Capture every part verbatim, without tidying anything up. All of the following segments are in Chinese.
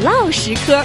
唠时刻。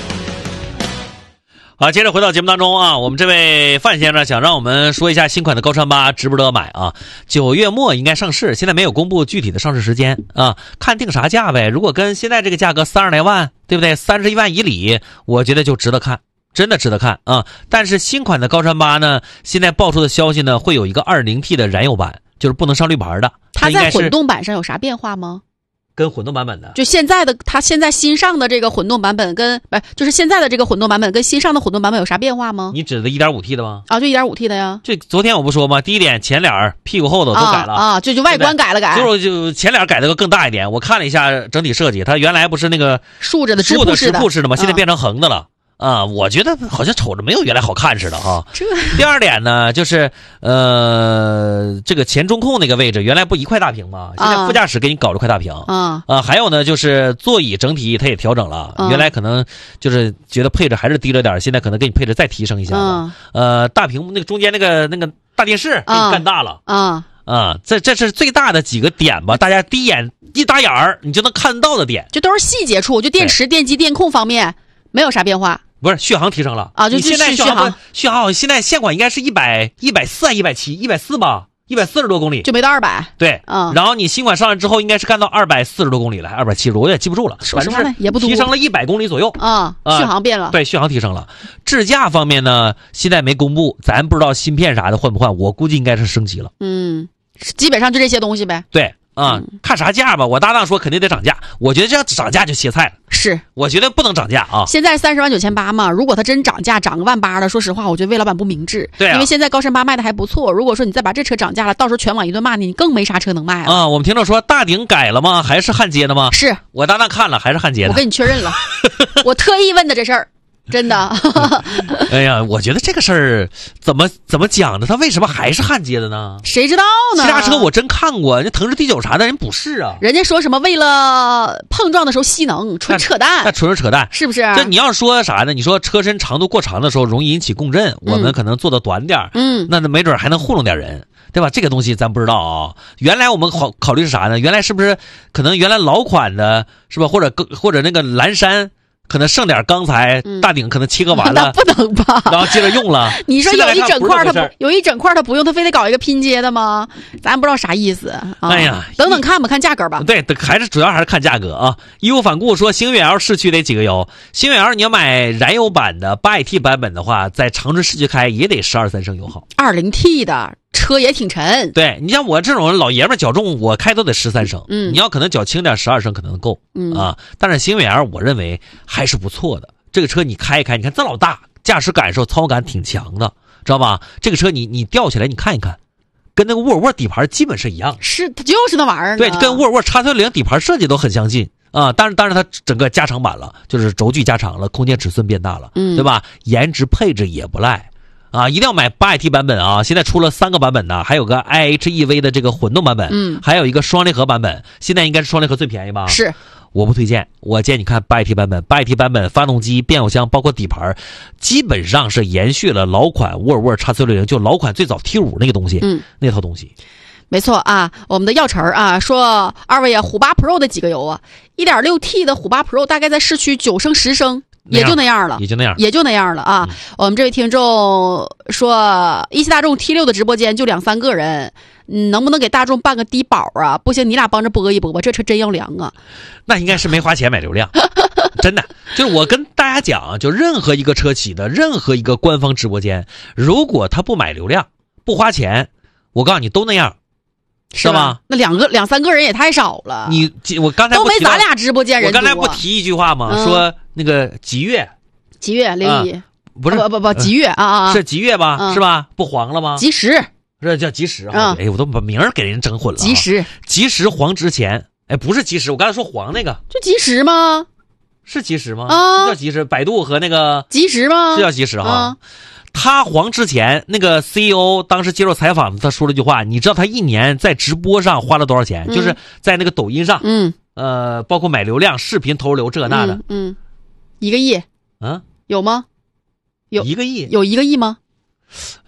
好，接着回到节目当中啊，我们这位范先生想让我们说一下新款的高川八值不值得买啊？九月末应该上市，现在没有公布具体的上市时间啊，看定啥价呗。如果跟现在这个价格三十来万，对不对？三十一万以里，我觉得就值得看，真的值得看啊。但是新款的高川八呢，现在爆出的消息呢，会有一个 二点零 T 的燃油版，就是不能上绿牌的。 它在混动版上有啥变化吗？ 跟混动版本的， 就现在的它现在新上的这个混动版本跟不就是现在的这个混动版本跟新上的混动版本有啥变化吗？ 你指的 一点五 T 的吗？ 啊，就 一点五 T 的呀。 这昨天我不说吗？第一点，前脸屁股后头都改了啊，啊就就外观改了改， 就是就前脸改了个更大一点。我看了一下整体设计，它原来不是那个竖着的直竖式的直铺式的吗？ 啊、 现在变成横的了。啊，我觉得好像瞅着没有原来好看似的哈。 这第二点呢，就是呃，这个前中控那个位置原来不一块大屏吗？现在副驾驶给你搞了块大屏。 啊啊，还有呢，就是座椅整体它也调整了， 啊、 原来可能就是觉得配置还是低了点，现在可能给你配置再提升一下啊、 呃，大屏幕那个中间那个那个大电视给你干大了。 啊啊，这这是最大的几个点吧？大家第一眼一打眼儿你就能看到的点， 这都是细节处，就电池、电机、电控方面没有啥变化。 不是续航提升了啊，就你现在续航续航现在现款应该是一百一百四啊一百七一百四吧，一百四十多公里就没到二百。 对， 嗯， 然后你新款上来之后应该是干到二百四十多公里了，二百七十多我也记不住了， 说实话呢也不多， 提升了一百公里左右啊、嗯，续航变了、呃， 对，续航提升了。智驾方面呢，现在没公布，咱不知道芯片啥的换不换，我估计应该是升级了。 嗯，基本上就这些东西呗。 对。啊、嗯，看啥价吧。我搭档说肯定得涨价，我觉得这要涨价就歇菜了。 是， 我觉得不能涨价啊。 现在三十万九千八嘛，如果他真涨价，涨个万八的，说实话，我觉得魏老板不明智。 对、啊， 因为现在高山八卖的还不错。如果说你再把这车涨价了，到时候全网一顿骂你，你更没啥车能卖了。 啊，我们听众说大顶改了吗？还是焊接的吗？ 是我搭档看了，还是焊接的。 我跟你确认了，我特意问的这事儿。真的， 哎呀，我觉得这个事儿怎么怎么讲呢？他为什么还是焊接的呢？ 谁知道呢？ 其他车我真看过，那腾势 D 九啥的人不是啊。 人家说什么为了碰撞的时候吸能，纯扯淡。 那纯是扯淡， 是不是？ 这你要说啥呢？你说车身长度过长的时候容易引起共振，嗯、我们可能做的短点， 嗯， 那没准还能糊弄点人，对吧？这个东西咱不知道啊。原来我们考考虑是啥呢？原来是不是可能原来老款的是吧？或者或者那个蓝山。可能剩点钢材， 嗯、 大顶可能切割完了， 那不能吧？ 然后接着用了。 你说有一整块它不有一整块它不用，它非得搞一个拼接的吗？咱不知道啥意思。啊、 哎呀， 等等看吧，看价格吧。 对，还是主要还是看价格啊。义无反顾说，星越 L 市区得几个油？星越 L 你要买燃油版的八 A T 版本的话，在长春市区开也得十二三升油耗。 二零 T 的。车也挺沉， 对你像我这种老爷们脚重，我开都得十三升。 嗯， 你要可能脚轻点，十二升可能够。 嗯啊，但是星越 L 我认为还是不错的。这个车你开一开，你看这老大，驾驶感受、操感挺强的，知道吧？这个车你你吊起来你看一看，跟那个沃尔沃底盘基本是一样。 是，它就是那玩意儿。 对，跟沃尔沃 X 四零 底盘设计都很相近啊。当然，当然它整个加长版了，就是轴距加长了，空间尺寸变大了， 嗯， 对吧？颜值配置也不赖。啊，一定要买八 A T 版本啊！现在出了三个版本呢，还有个 I H E V 的这个混动版本， 嗯， 还有一个双离合版本。现在应该是双离合最便宜吧？ 是， 我不推荐，我建议你看八 A T 版本。八 A T 版本发动机、变速箱包括底盘，基本上是延续了老款沃尔沃 X 四六零，就老款最早 T 五那个东西， 嗯， 那套东西。 没错啊，我们的药晨啊说，二位啊，虎八 Pro 的几个油啊 ，一点六 T 的虎八 Pro 大概在市区九升十升。也就那样了， 也就那样， 也就那样了啊！嗯、我们这位听众说，一汽大众 T 六 的直播间就两三个人，嗯，能不能给大众办个低保啊？不行，你俩帮着播一播吧，这车真要凉啊！ 那应该是没花钱买流量，真的。就是我跟大家讲，就任何一个车企的任何一个官方直播间，如果他不买流量，不花钱，我告诉你都那样。是吧？ 那两个两三个人也太少了。 你我刚才都没咱俩直播间人多。 我刚才不提一句话吗？ 嗯、 说那个极越， 极越零一、啊， 不是不不不极越啊啊， 是极越吧？ 嗯、 是吧？不黄了吗？ 极时， 这叫极时啊！ 嗯、 哎，我都把名儿给人整混了、啊。 极时， 极时黄之前，哎，不是极时，我刚才说黄那个， 就极时吗？ 是极时吗？ 啊， 叫极时，百度和那个极时吗？ 是叫极时哈。 啊他黄之前那个 C E O 当时接受采访，他说了句话，你知道他一年在直播上花了多少钱？ 嗯、 就是在那个抖音上， 嗯， 呃，包括买流量、视频投流这那的， 嗯，嗯一个亿， 嗯， 有吗？有一个亿， 有一个亿吗？ 哎呀，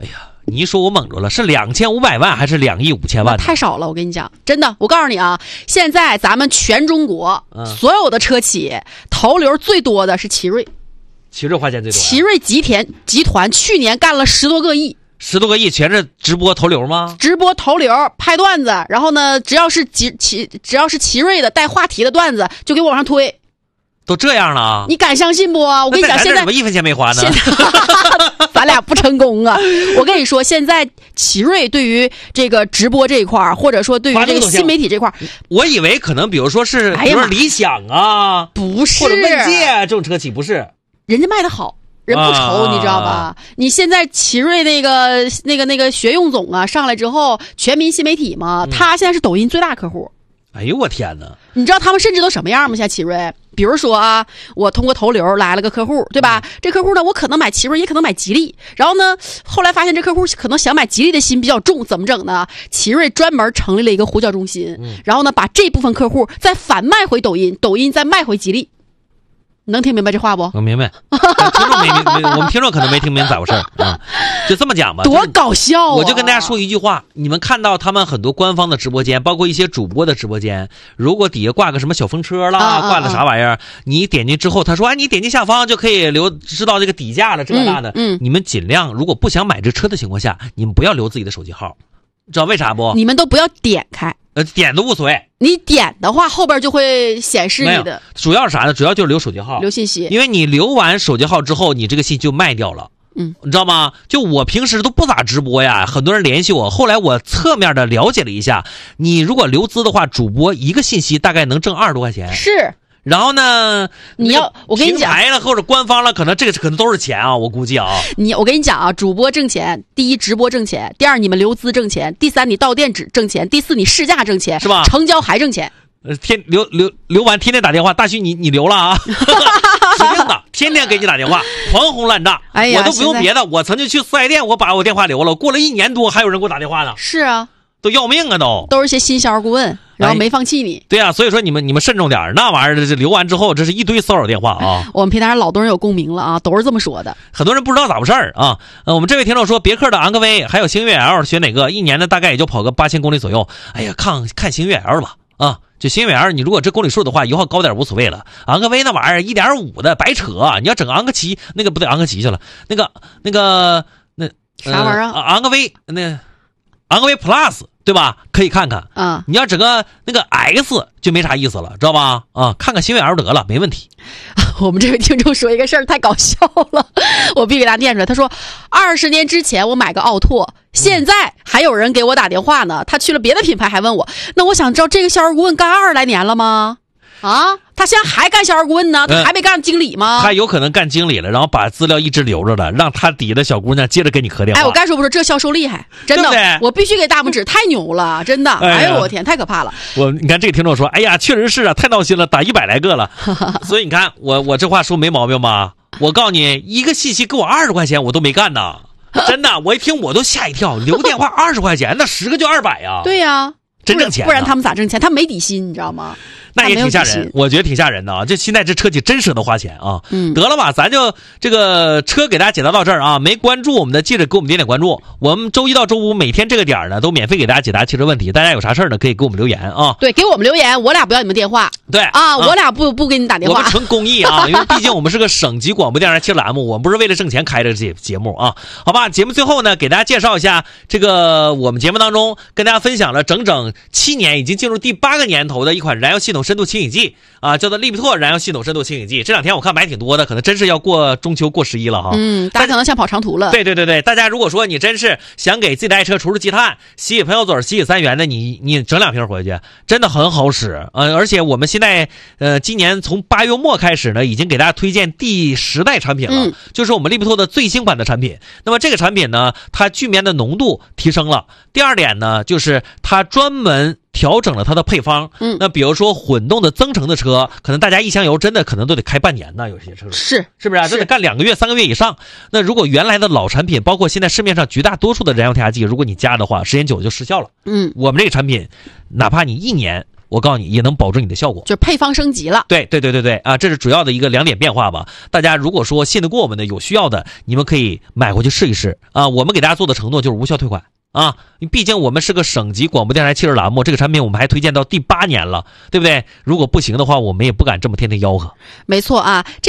你一说我懵住了，是两千五百万还是两亿五千万？ 太少了，我跟你讲，真的，我告诉你啊，现在咱们全中国、嗯、所有的车企投流最多的是奇瑞， 奇瑞花钱最多、啊。 奇瑞吉田集团去年干了十多个亿。 十多个亿全是直播投流吗？ 直播投流拍段子，然后呢，只要是奇奇只要是奇瑞的带话题的段子，就给我往上推。 都这样了啊？ 你敢相信不？我跟你讲，现在怎么一分钱没花呢？ 咱俩不成功啊！我跟你说，现在奇瑞对于这个直播这一块，或者说对于这个新媒体这块， 我以为可能比如说是，比如说理想啊， 不是， 或者问界这种车企不是， 人家卖的好。人不愁、啊，你知道吧？你现在奇瑞那个那个那个学用总啊上来之后，全民新媒体嘛，嗯、他现在是抖音最大客户。 哎呦我天哪！ 你知道他们甚至都什么样吗？现在奇瑞，比如说啊，我通过投流来了个客户，对吧？嗯、这客户呢，我可能买奇瑞，也可能买吉利。然后呢，后来发现这客户可能想买吉利的心比较重，怎么整呢？奇瑞专门成立了一个呼叫中心，嗯、然后呢，把这部分客户再反卖回抖音，抖音再卖回吉利。能听明白这话不？ 我明白，听众没没，我们听众可能没听明白咋回事啊？就这么讲吧， 多搞笑啊！ 我就跟大家说一句话：你们看到他们很多官方的直播间，包括一些主播的直播间，如果底下挂个什么小风车啦，啊、挂的啥玩意儿，你点进之后，他说啊，你点进下方就可以留知道这个底价了，这那的。嗯，嗯你们尽量如果不想买这车的情况下，你们不要留自己的手机号，知道为啥不？ 你们都不要点开。 呃，点都无所谓。 你点的话，后边就会显示你的。 主要是啥呢？主要就是留手机号， 留信息。 因为你留完手机号之后，你这个信息就卖掉了。嗯，你知道吗？就我平时都不咋直播呀，很多人联系我。后来我侧面的了解了一下，你如果留资的话，主播一个信息大概能挣二十多块钱。 是。 然后呢， 你要我跟你讲， 平台了或者官方了，可能这个可能都是钱啊，我估计啊。 你我跟你讲啊，主播挣钱，第一直播挣钱，第二你们留资挣钱，第三你到店只挣钱，第四你试驾挣钱， 是吧？ 成交还挣钱。 呃，天留留留完，天天打电话，大旭你你留了啊，指定的，天天给你打电话，狂轰滥炸。 哎呀， 我都不用别的，我曾经去四 S 店，我把我电话留了，过了一年多还有人给我打电话呢。 是啊。 都要命啊都！ 都是些新销顾问，然后没放弃你。 哎、对啊，所以说你们你们慎重点，那玩意儿这留完之后，这是一堆骚扰电话啊！ 我们平台上老多人有共鸣了啊，都是这么说的。 很多人不知道咋回事儿啊。呃，我们这位听众说，别克的昂科威还有星越 L 选哪个？一年呢大概也就跑个八千公里左右。哎呀，看看星越 L 吧啊！就星越 L， 你如果这公里数的话，油耗高点无所谓了。昂科威那玩意儿 一点五 的白扯，你要整昂科旗那个不对，昂科旗去了，那个那个那、呃、 啥玩意儿？ 昂科威那昂科威 Plus。对吧？可以看看啊、嗯！你要整个那个 X 就没啥意思了，知道吧？啊，看看星越 L 得了，没问题。 我们这位听众说一个事儿太搞笑了，我必须给他念出来。他说，二十年之前我买个奥拓，现在还有人给我打电话呢。他去了别的品牌，还问我。那我想知道，这个销售顾问干二十来年了吗？啊，他现在还干销售顾问呢？他还没干经理吗？ 嗯、他有可能干经理了，然后把资料一直留着了，让他底下的小姑娘接着给你磕电话。 哎，我该说不说，这销售厉害，真的，对对我必须给大拇指，太牛了，真的。哎呦，我天，太可怕了。 我你看这个听众说，哎呀，确实是啊，太闹心了，打一百来个了。所以你看，我我这话说没毛病吧？我告诉你，一个信息给我二十块钱，我都没干呢，真的。我一听我都吓一跳，留电话二十块钱，那十个就二百呀。 对呀、啊， 真挣钱、啊不。不然他们咋挣钱？他没底薪，你知道吗？ 那也挺吓人，我觉得挺吓人的啊！这现在这车企真舍得花钱啊！ 嗯， 得了吧，咱就这个车给大家解答到这儿啊！没关注我们的记得给我们点点关注。我们周一到周五每天这个点呢，都免费给大家解答汽车问题。大家有啥事儿呢，可以给我们留言啊！ 对，给我们留言，我俩不要你们电话。 对啊，啊我俩不不给你打电话。 我们纯公益啊，因为毕竟我们是个省级广播电视台汽车栏目，我们不是为了挣钱开这个节节目啊。好吧，节目最后呢，给大家介绍一下这个我们节目当中跟大家分享了整整七年，已经进入第八个年头的一款燃油系统深度清洗剂。啊，叫做利比拓燃油系统深度清洗剂。这两天我看买挺多的，可能真是要过中秋过十一了哈。 嗯，大家可能想跑长途了。 对对对对，大家如果说你真是想给自己的爱车除除积碳，洗洗喷油嘴、洗洗三元的，你你整两瓶回去，真的很好使。呃，而且我们现在呃今年从八月末开始呢，已经给大家推荐第十代产品了，嗯、就是我们利比拓的最新版的产品。那么这个产品呢，它聚棉的浓度提升了。第二点呢，就是它专门调整了它的配方， 嗯， 那比如说混动的增程的车，可能大家一箱油真的可能都得开半年呢，有些车是是不是啊？都得干两个月、三个月以上。那如果原来的老产品，包括现在市面上绝大多数的燃油添加剂，如果你加的话，时间久了就失效了。 嗯， 我们这个产品，哪怕你一年我告诉你也能保证你的效果， 就配方升级了。 对对对对对啊，这是主要的一个两点变化吧。大家如果说信得过我们的，有需要的，你们可以买回去试一试啊。我们给大家做的承诺就是无效退款啊，毕竟我们是个省级广播电台汽车栏目，这个产品我们还推荐到第八年了，对不对？如果不行的话，我们也不敢这么天天吆喝。 没错啊，这。